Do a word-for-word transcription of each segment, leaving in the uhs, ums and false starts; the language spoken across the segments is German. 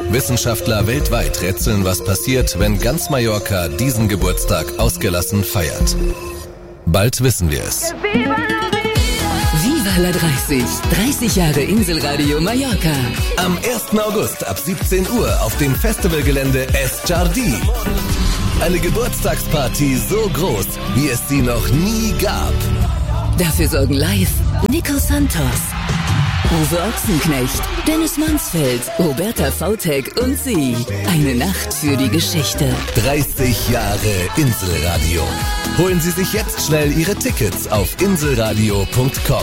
Wissenschaftler weltweit rätseln, was passiert, wenn ganz Mallorca diesen Geburtstag ausgelassen feiert. Bald wissen wir es. Viva la dreißig. dreißig Jahre Inselradio Mallorca. Am ersten August ab siebzehn Uhr auf dem Festivalgelände Es Jardí. Eine Geburtstagsparty so groß, wie es sie noch nie gab. Dafür sorgen live Nico Santos, Uwe Ochsenknecht, Dennis Mansfeld, Roberta Vautek und sie. Eine Nacht für die Geschichte. dreißig Jahre Inselradio. Holen Sie sich jetzt schnell Ihre Tickets auf inselradio punkt com.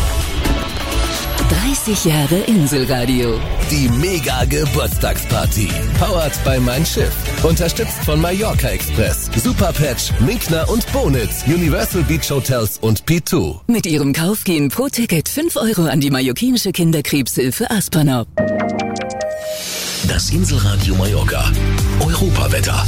dreißig Jahre Inselradio. Die Mega-Geburtstagsparty. Powered by Mein Schiff. Unterstützt von Mallorca Express, Superpatch, Minkner und Bonitz, Universal Beach Hotels und P zwei. Mit ihrem Kauf gehen pro Ticket fünf Euro an die mallorquinische Kinderkrebshilfe Aspernau. Das Inselradio Mallorca. Europawetter.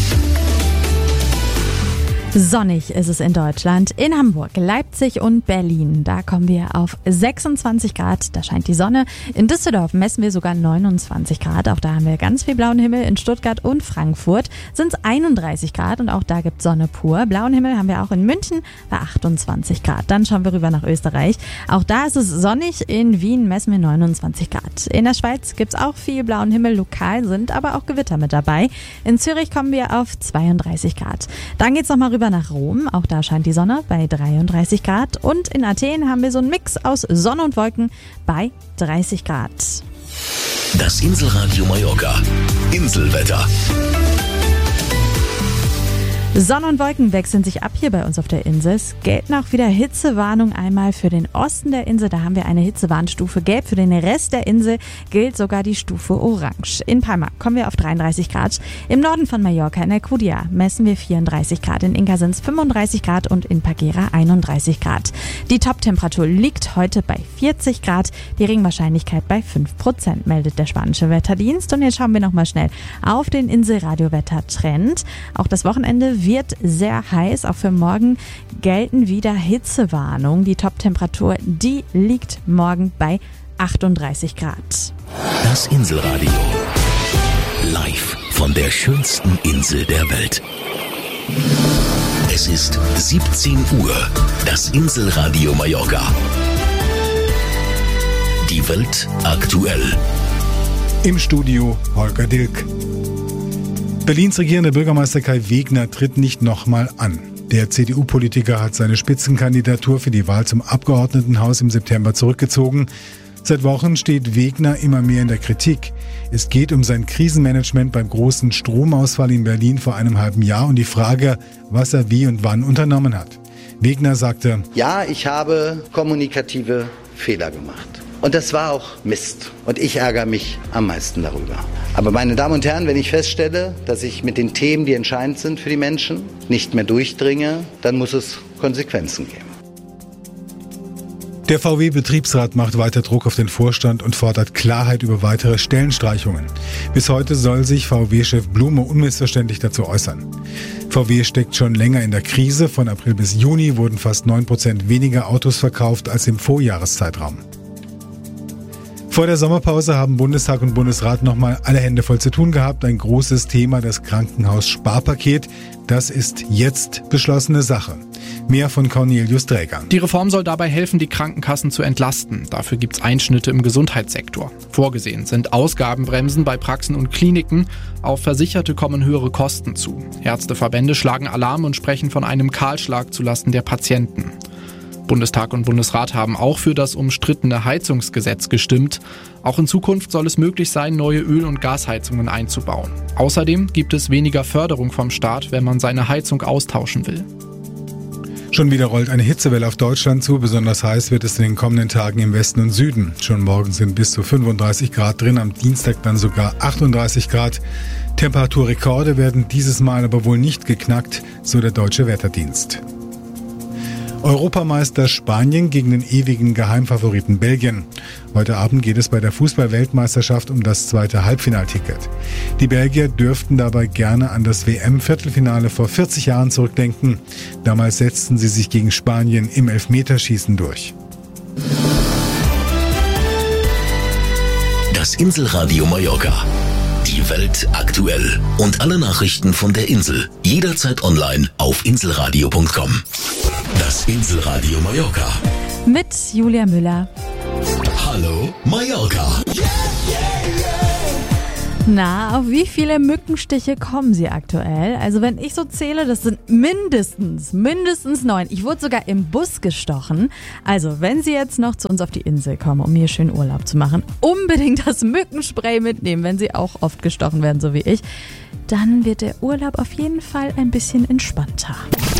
Sonnig ist es in Deutschland, in Hamburg, Leipzig und Berlin. Da kommen wir auf sechsundzwanzig Grad, da scheint die Sonne. In Düsseldorf messen wir sogar neunundzwanzig Grad, auch da haben wir ganz viel blauen Himmel. In Stuttgart und Frankfurt sind es einunddreißig Grad und auch da gibt Sonne pur. Blauen Himmel haben wir auch in München bei achtundzwanzig Grad. Dann schauen wir rüber nach Österreich. Auch da ist es sonnig, in Wien messen wir neunundzwanzig Grad. In der Schweiz gibt es auch viel blauen Himmel, lokal sind aber auch Gewitter mit dabei. In Zürich kommen wir auf zweiunddreißig Grad. Dann geht es nochmal rüber nach Rom, auch da scheint die Sonne bei dreiunddreißig Grad und in Athen haben wir so einen Mix aus Sonne und Wolken bei dreißig Grad. Das Inselradio Mallorca. Inselwetter. Sonne und Wolken wechseln sich ab hier bei uns auf der Insel. Es gelten auch wieder Hitzewarnung einmal für den Osten der Insel. Da haben wir eine Hitzewarnstufe gelb. Für den Rest der Insel gilt sogar die Stufe orange. In Palma kommen wir auf dreiunddreißig Grad. Im Norden von Mallorca in Alcudia messen wir vierunddreißig Grad. In Inca sind es fünfunddreißig Grad und in Paguera einunddreißig Grad. Die Top-Temperatur liegt heute bei vierzig Grad. Die Regenwahrscheinlichkeit bei fünf Prozent, meldet der spanische Wetterdienst. Und jetzt schauen wir nochmal schnell auf den Inselradio-Wetter-Trend. Auch das Wochenende wird sehr heiß. Auch für morgen gelten wieder Hitzewarnungen. Die Top-Temperatur, die liegt morgen bei achtunddreißig Grad. Das Inselradio. Live von der schönsten Insel der Welt. Es ist siebzehn Uhr. Das Inselradio Mallorca. Die Welt aktuell. Im Studio Holger Dilk. Berlins regierender Bürgermeister Kai Wegner tritt nicht nochmal an. Der C D U-Politiker hat seine Spitzenkandidatur für die Wahl zum Abgeordnetenhaus im September zurückgezogen. Seit Wochen steht Wegner immer mehr in der Kritik. Es geht um sein Krisenmanagement beim großen Stromausfall in Berlin vor einem halben Jahr und die Frage, was er wie und wann unternommen hat. Wegner sagte: Ja, ich habe kommunikative Fehler gemacht. Und das war auch Mist. Und ich ärgere mich am meisten darüber. Aber meine Damen und Herren, wenn ich feststelle, dass ich mit den Themen, die entscheidend sind für die Menschen, nicht mehr durchdringe, dann muss es Konsequenzen geben. Der V W-Betriebsrat macht weiter Druck auf den Vorstand und fordert Klarheit über weitere Stellenstreichungen. Bis heute soll sich V W-Chef Blume unmissverständlich dazu äußern. V W steckt schon länger in der Krise. Von April bis Juni wurden fast neun Prozent weniger Autos verkauft als im Vorjahreszeitraum. Vor der Sommerpause haben Bundestag und Bundesrat nochmal alle Hände voll zu tun gehabt. Ein großes Thema, das Krankenhaussparpaket. Das ist jetzt beschlossene Sache. Mehr von Cornelius Dräger. Die Reform soll dabei helfen, die Krankenkassen zu entlasten. Dafür gibt es Einschnitte im Gesundheitssektor. Vorgesehen sind Ausgabenbremsen bei Praxen und Kliniken. Auf Versicherte kommen höhere Kosten zu. Ärzteverbände schlagen Alarm und sprechen von einem Kahlschlag zulasten der Patienten. Bundestag und Bundesrat haben auch für das umstrittene Heizungsgesetz gestimmt. Auch in Zukunft soll es möglich sein, neue Öl- und Gasheizungen einzubauen. Außerdem gibt es weniger Förderung vom Staat, wenn man seine Heizung austauschen will. Schon wieder rollt eine Hitzewelle auf Deutschland zu. Besonders heiß wird es in den kommenden Tagen im Westen und Süden. Schon morgen sind bis zu fünfunddreißig Grad drin, am Dienstag dann sogar achtunddreißig Grad. Temperaturrekorde werden dieses Mal aber wohl nicht geknackt, so der Deutsche Wetterdienst. Europameister Spanien gegen den ewigen Geheimfavoriten Belgien. Heute Abend geht es bei der Fußball-Weltmeisterschaft um das zweite Halbfinalticket. Die Belgier dürften dabei gerne an das W M-Viertelfinale vor vierzig Jahren zurückdenken. Damals setzten sie sich gegen Spanien im Elfmeterschießen durch. Das Inselradio Mallorca. Die Welt aktuell. Und alle Nachrichten von der Insel. Jederzeit online auf inselradio punkt com. Das Inselradio Mallorca. Mit Julia Müller. Hallo Mallorca. Na, auf wie viele Mückenstiche kommen Sie aktuell? Also wenn ich so zähle, das sind mindestens, mindestens neun. Ich wurde sogar im Bus gestochen. Also wenn Sie jetzt noch zu uns auf die Insel kommen, um hier schön Urlaub zu machen, unbedingt das Mückenspray mitnehmen, wenn Sie auch oft gestochen werden, so wie ich. Dann wird der Urlaub auf jeden Fall ein bisschen entspannter.